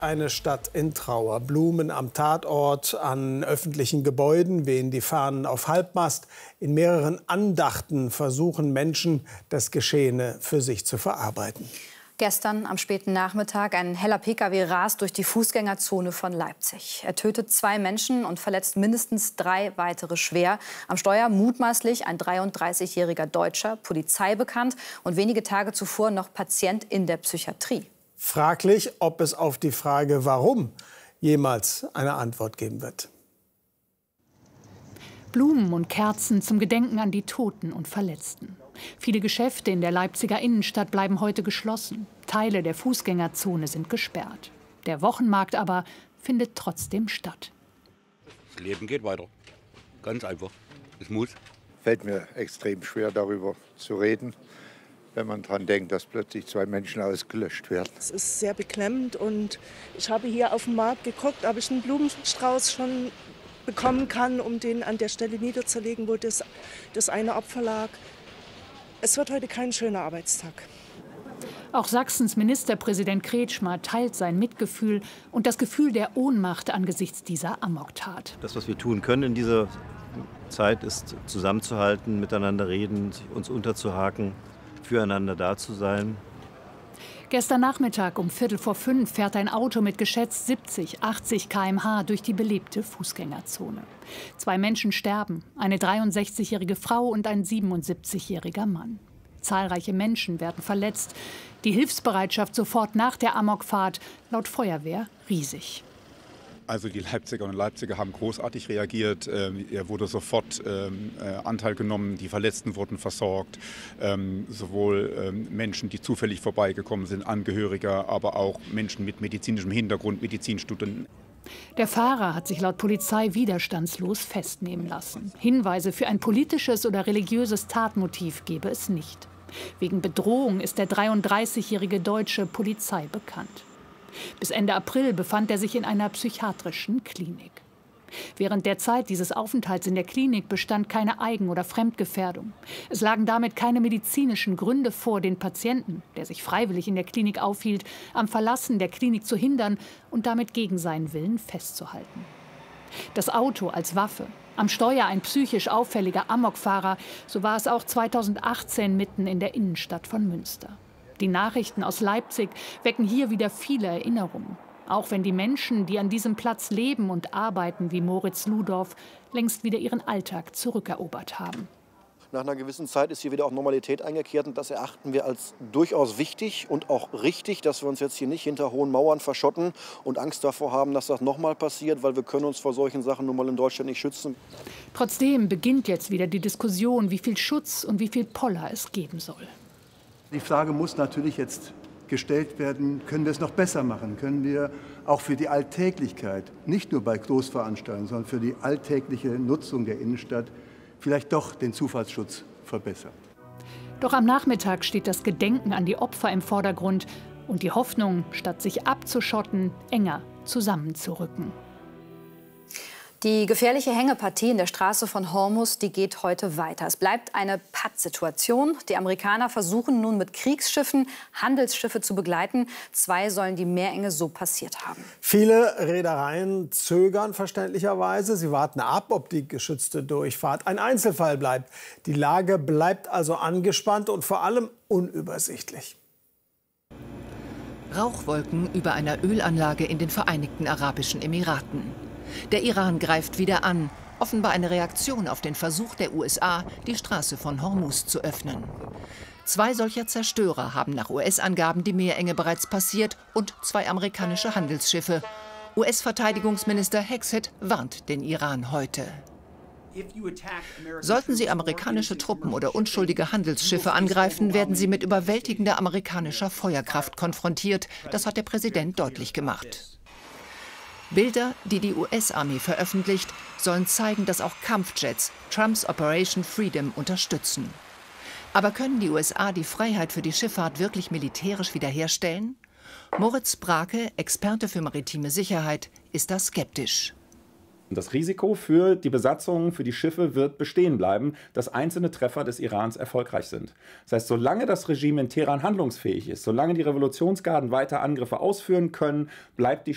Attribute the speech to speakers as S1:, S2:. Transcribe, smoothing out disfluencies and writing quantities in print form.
S1: Eine Stadt in Trauer. Blumen am Tatort, an öffentlichen Gebäuden wehen die Fahnen auf Halbmast. In mehreren Andachten versuchen Menschen, das Geschehene für sich zu verarbeiten.
S2: Gestern am späten Nachmittag ein heller Pkw rast durch die Fußgängerzone von Leipzig. Er tötet 2 Menschen und verletzt mindestens 3 weitere schwer. Am Steuer mutmaßlich ein 33-jähriger Deutscher, Polizei bekannt und wenige Tage zuvor noch Patient in der Psychiatrie.
S1: Fraglich, ob es auf die Frage, warum, jemals eine Antwort geben wird.
S3: Blumen und Kerzen zum Gedenken an die Toten und Verletzten. Viele Geschäfte in der Leipziger Innenstadt bleiben heute geschlossen. Teile der Fußgängerzone sind gesperrt. Der Wochenmarkt aber findet trotzdem statt.
S4: Das Leben geht weiter. Ganz einfach. Es muss.
S5: Fällt mir extrem schwer, darüber zu reden, wenn man daran denkt, dass plötzlich 2 Menschen ausgelöscht werden.
S6: Es ist sehr beklemmend und ich habe hier auf dem Markt geguckt, ob ich einen Blumenstrauß schon bekommen kann, um den an der Stelle niederzulegen, wo das eine Opfer lag. Es wird heute kein schöner Arbeitstag.
S3: Auch Sachsens Ministerpräsident Kretschmer teilt sein Mitgefühl und das Gefühl der Ohnmacht angesichts dieser Amoktat.
S7: Das, was wir tun können in dieser Zeit, ist zusammenzuhalten, miteinander reden, uns unterzuhaken, füreinander da zu sein.
S3: Gestern Nachmittag um 4:45 fährt ein Auto mit geschätzt 70, 80 km/h durch die belebte Fußgängerzone. 2 Menschen sterben, eine 63-jährige Frau und ein 77-jähriger Mann. Zahlreiche Menschen werden verletzt. Die Hilfsbereitschaft sofort nach der Amokfahrt laut Feuerwehr riesig.
S8: Also die Leipzigerinnen und Leipziger haben großartig reagiert. Er wurde sofort Anteil genommen. Die Verletzten wurden versorgt. Sowohl Menschen, die zufällig vorbeigekommen sind, Angehörige, aber auch Menschen mit medizinischem Hintergrund, Medizinstudenten.
S3: Der Fahrer hat sich laut Polizei widerstandslos festnehmen lassen. Hinweise für ein politisches oder religiöses Tatmotiv gebe es nicht. Wegen Bedrohung ist der 33-jährige Deutsche Polizei bekannt. Bis Ende April befand er sich in einer psychiatrischen Klinik. Während der Zeit dieses Aufenthalts in der Klinik bestand keine Eigen- oder Fremdgefährdung. Es lagen damit keine medizinischen Gründe vor, den Patienten, der sich freiwillig in der Klinik aufhielt, am Verlassen der Klinik zu hindern und damit gegen seinen Willen festzuhalten. Das Auto als Waffe, am Steuer ein psychisch auffälliger Amokfahrer, so war es auch 2018 mitten in der Innenstadt von Münster. Die Nachrichten aus Leipzig wecken hier wieder viele Erinnerungen. Auch wenn die Menschen, die an diesem Platz leben und arbeiten, wie Moritz Ludorf, längst wieder ihren Alltag zurückerobert haben.
S9: Nach einer gewissen Zeit ist hier wieder auch Normalität eingekehrt. Und das erachten wir als durchaus wichtig und auch richtig, dass wir uns jetzt hier nicht hinter hohen Mauern verschotten und Angst davor haben, dass das nochmal passiert, weil wir können uns vor solchen Sachen nun mal in Deutschland nicht schützen.
S3: Trotzdem beginnt jetzt wieder die Diskussion, wie viel Schutz und wie viel Poller es geben soll.
S10: Die Frage muss natürlich jetzt gestellt werden, können wir es noch besser machen? Können wir auch für die Alltäglichkeit, nicht nur bei Großveranstaltungen, sondern für die alltägliche Nutzung der Innenstadt vielleicht doch den Zufallsschutz verbessern?
S3: Doch am Nachmittag steht das Gedenken an die Opfer im Vordergrund und die Hoffnung, statt sich abzuschotten, enger zusammenzurücken.
S2: Die gefährliche Hängepartie in der Straße von Hormuz, die geht heute weiter. Es bleibt eine Pattsituation. Die Amerikaner versuchen nun mit Kriegsschiffen Handelsschiffe zu begleiten. 2 sollen die Meerenge so passiert haben.
S1: Viele Reedereien zögern verständlicherweise. Sie warten ab, ob die geschützte Durchfahrt ein Einzelfall bleibt. Die Lage bleibt also angespannt und vor allem unübersichtlich.
S11: Rauchwolken über einer Ölanlage in den Vereinigten Arabischen Emiraten. Der Iran greift wieder an, offenbar eine Reaktion auf den Versuch der USA, die Straße von Hormuz zu öffnen. 2 solcher Zerstörer haben nach US-Angaben die Meerenge bereits passiert und 2 amerikanische Handelsschiffe. US-Verteidigungsminister Hegseth warnt den Iran heute. Sollten sie amerikanische Truppen oder unschuldige Handelsschiffe angreifen, werden sie mit überwältigender amerikanischer Feuerkraft konfrontiert. Das hat der Präsident deutlich gemacht. Bilder, die die US-Armee veröffentlicht, sollen zeigen, dass auch Kampfjets Trumps Operation Freedom unterstützen. Aber können die USA die Freiheit für die Schifffahrt wirklich militärisch wiederherstellen? Moritz Brake, Experte für maritime Sicherheit, ist da skeptisch.
S12: Das Risiko für die Besatzung, für die Schiffe wird bestehen bleiben, dass einzelne Treffer des Irans erfolgreich sind. Das heißt, solange das Regime in Teheran handlungsfähig ist, solange die Revolutionsgarden weiter Angriffe ausführen können, bleibt die